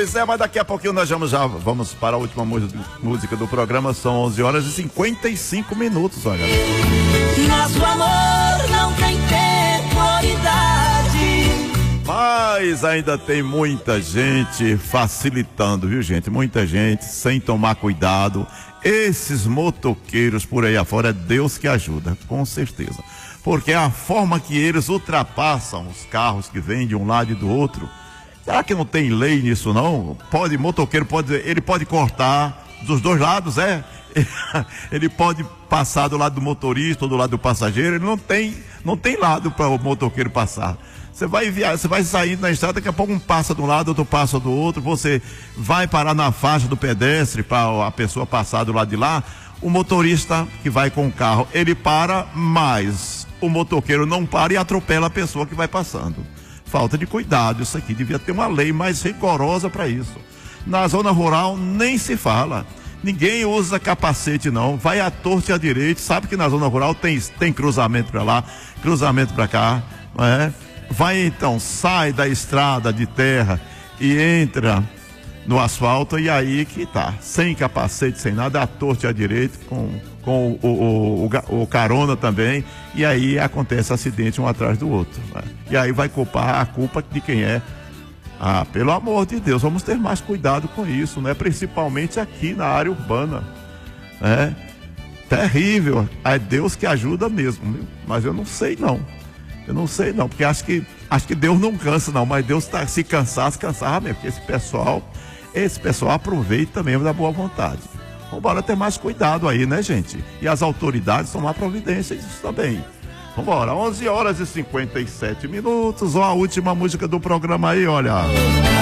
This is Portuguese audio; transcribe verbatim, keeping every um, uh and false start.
Pois é, mas daqui a pouquinho nós vamos, já vamos para a última música do programa. São onze horas e cinquenta e cinco minutos, olha. Nosso amor não tem temporidade. Mas ainda tem muita gente facilitando, viu, gente? Muita gente sem tomar cuidado. Esses motoqueiros por aí afora, é Deus que ajuda, com certeza. Porque a forma que eles ultrapassam os carros que vêm de um lado e do outro, será que não tem lei nisso não? Pode, motoqueiro pode, ele pode cortar dos dois lados, é? Ele pode passar do lado do motorista ou do lado do passageiro, ele não tem, não tem lado para o motoqueiro passar. Você vai enviar, você vai saindo na estrada, daqui a pouco um passa de um lado, outro passa do outro, você vai parar na faixa do pedestre para a pessoa passar do lado de lá. O motorista que vai com o carro, ele para, mas o motoqueiro não para e atropela a pessoa que vai passando. Falta de cuidado, isso aqui devia ter uma lei mais rigorosa para isso. Na zona rural nem se fala. Ninguém usa capacete não, vai à torta e à direita, sabe que na zona rural tem, tem cruzamento para lá, cruzamento para cá, não é? Vai então, sai da estrada de terra e entra no asfalto, e aí que tá, sem capacete, sem nada, à torta e à direita, com, com o, o, o, o carona também, e aí acontece acidente um atrás do outro, né? E aí vai culpar a culpa de quem é. Ah, pelo amor de Deus, vamos ter mais cuidado com isso, né? Principalmente aqui na área urbana, né? Terrível, é Deus que ajuda mesmo, viu? Mas eu não sei não, eu não sei não, porque acho que, acho que Deus não cansa não, mas Deus tá, se cansasse, cansava mesmo, porque esse pessoal, esse pessoal aproveita mesmo da boa vontade. Vambora ter mais cuidado aí, né, gente? E as autoridades tomar providência disso também. Vambora, onze horas e cinquenta e sete minutos, ó, a última música do programa aí, olha.